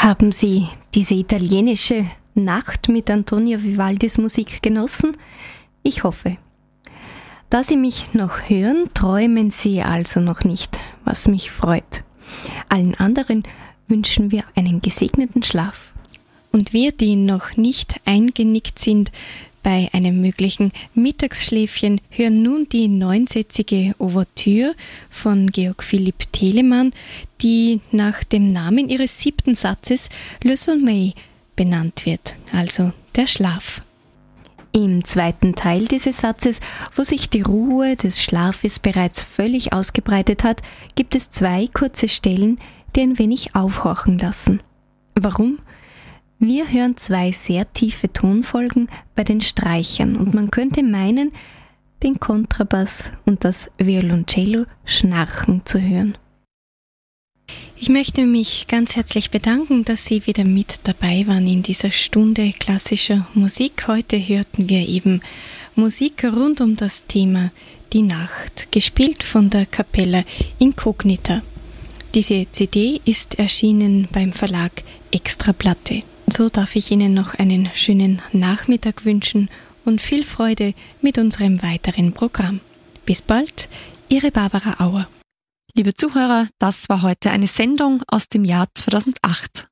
Haben Sie diese italienische Nacht mit Antonio Vivaldis Musik genossen? Ich hoffe. Da Sie mich noch hören, träumen Sie also noch nicht, was mich freut. Allen anderen wünschen wir einen gesegneten Schlaf. Und wir, die noch nicht eingenickt sind bei einem möglichen Mittagsschläfchen, hören nun die 9-sätzige Ouvertüre von Georg Philipp Telemann, die nach dem Namen ihres 7. Satzes Le Sommeil benannt wird, also der Schlaf. Im 2. Teil dieses Satzes, wo sich die Ruhe des Schlafes bereits völlig ausgebreitet hat, gibt es 2 kurze Stellen, die ein wenig aufhorchen lassen. Warum? Wir hören 2 sehr tiefe Tonfolgen bei den Streichern und man könnte meinen, den Kontrabass und das Violoncello schnarchen zu hören. Ich möchte mich ganz herzlich bedanken, dass Sie wieder mit dabei waren in dieser Stunde klassischer Musik. Heute hörten wir eben Musik rund um das Thema Die Nacht, gespielt von der Capella Incognita. Diese CD ist erschienen beim Verlag Extraplatte. So darf ich Ihnen noch einen schönen Nachmittag wünschen und viel Freude mit unserem weiteren Programm. Bis bald, Ihre Barbara Auer. Liebe Zuhörer, das war heute eine Sendung aus dem Jahr 2008.